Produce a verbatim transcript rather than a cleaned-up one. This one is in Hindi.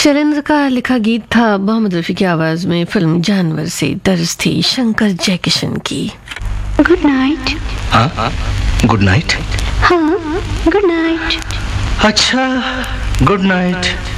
शैलेंद्र का लिखा गीत था मोहम्मद रफ़ी की आवाज में। फिल्म जानवर से दर्ज थी शंकर जयकिशन की। Good night. हाँ गुड नाइट। हाँ गुड नाइट। अच्छा गुड नाइट।